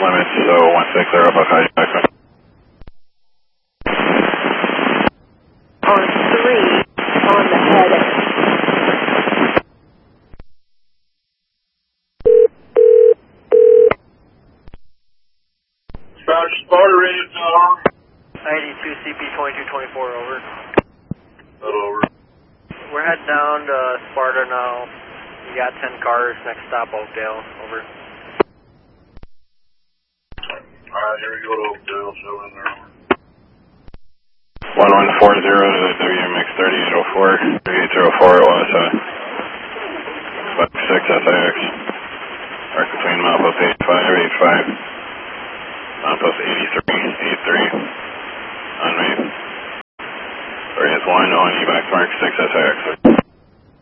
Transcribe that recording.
limits, so 16 clear up, I'll call you back. On 3, on the head. Spanish Sparta Radio Tower. 92 CP 2224, over. Over. We're heading down to Sparta now. You got 10 cars, next stop Oakdale, over. Alright, here we go to Oakdale, show in there. 1140 to WMX 3804, 3804 was 56 SIX. Arc between milepost 85, milepost 83, on me. Variance 1 on EVAX mark 6 SIX.